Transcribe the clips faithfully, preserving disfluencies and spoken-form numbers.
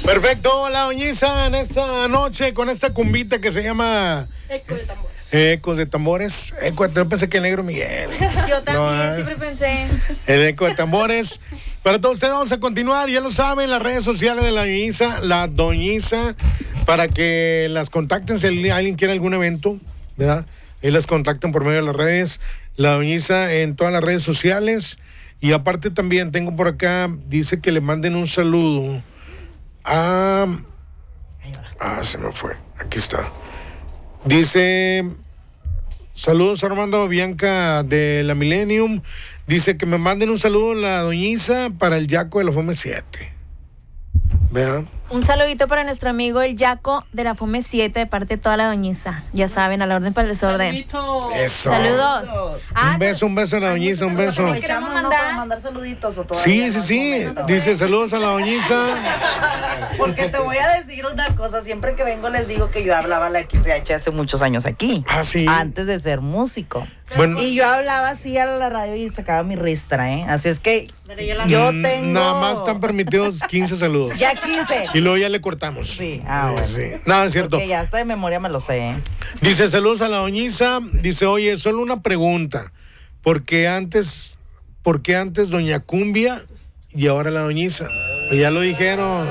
Perfecto, la doñiza en esta noche con esta cumbita que se llama Eco de tambores. Ecos de tambores. Eco, yo pensé que el negro Miguel. Yo también, No, eh. siempre pensé. El eco de tambores. Para todos ustedes vamos a continuar, ya lo saben, las redes sociales de la doñiza, la doñiza, para que las contacten si alguien quiere algún evento, ¿verdad? Y las contacten por medio de las redes. La doñiza en todas las redes sociales. Y aparte también tengo por acá, dice que le manden un saludo a... Ah, se me fue. Aquí está. Dice... Saludos Armando Bianca de la Millennium. Dice que me manden un saludo a la doñiza para el Yaco de la Fome siete. Vean. Un saludito para nuestro amigo el Yaco de la Fome siete de parte de toda la doñiza. Ya saben, a la orden para el desorden. Saludito. Eso. Saludos. Un beso, un beso a la doñiza, un beso. Ay, queremos ¿No mandar- puedo mandar saluditos o todavía Sí, no sí, es sí. momento? Dice saludos a la doñiza. Porque te voy a decir una cosa, siempre que vengo les digo que yo hablaba la X C H hace muchos años aquí. Ah, sí. Antes de ser músico. Bueno, Y yo hablaba así a la radio y sacaba mi ristra, ¿eh? Así es que Pero yo la- yo mm, tengo... nada más están permitidos quince saludos. Ya quince. Y luego ya le cortamos. Sí, ah, bueno. Sí. Nada, es cierto. Porque ya hasta de memoria me lo sé, ¿eh? Dice saludos a la doñiza. Dice, oye, solo una pregunta. ¿Por qué antes, por qué antes Doña Cumbia y ahora la doñiza? Pues ya lo dijeron.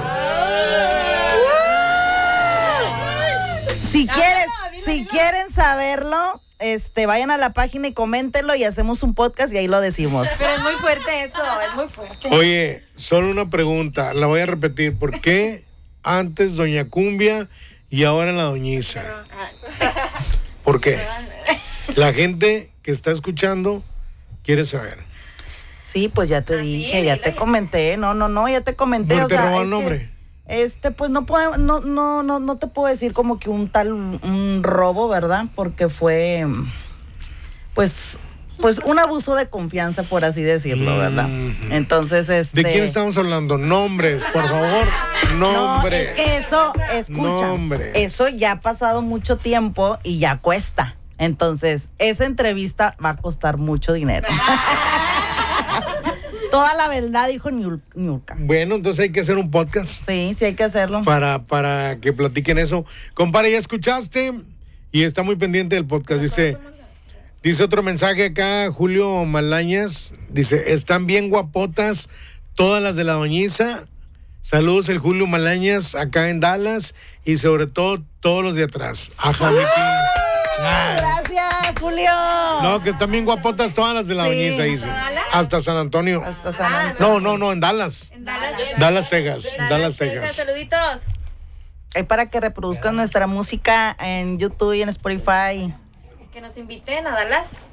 Si quieres, si quieren saberlo, este, vayan a la página y coméntenlo y hacemos un podcast y ahí lo decimos. Pero es muy fuerte eso, es muy fuerte. Oye, solo una pregunta. La voy a repetir. ¿Por qué antes Doña Cumbia y ahora la doñiza? ¿Por qué? La gente que está escuchando quiere saber. Sí, pues ya te dije, ya te comenté. No, no, no, ya te comenté. ¿Por o qué sea, robó es el que, nombre? Este, pues no puedo, no, no, no, no te puedo decir como que un tal, un robo, ¿verdad? Porque fue, pues, pues un abuso de confianza, por así decirlo, ¿verdad? Mm. Entonces, este. ¿De quién estamos hablando? Nombres, por favor. No, Nombres. es que eso, escucha, Nombres. eso ya ha pasado mucho tiempo y ya cuesta. Entonces, esa entrevista va a costar mucho dinero. Toda la verdad dijo Niul- Niurka. Bueno, entonces hay que hacer un podcast Sí, sí hay que hacerlo. para, para que platiquen eso. Compadre, ya escuchaste y está muy pendiente del podcast. Dice, dice otro mensaje acá, Julio Malañas. Dice, están bien guapotas todas las de la doñiza. Saludos el Julio Malañas acá en Dallas y sobre todo todos los de atrás. Ajá, mi pi- Ah. Gracias, Julio. No, que están bien guapotas todas las de la Sí. doñiza, dice. Hasta San Antonio. Hasta San Antonio. No, no, no, en Dallas. En Dallas, Dallas, Texas. Dallas, Dallas, Texas. Texas. Saluditos. Ahí para que reproduzcan nuestra música en YouTube y en Spotify. Que nos inviten a Dallas.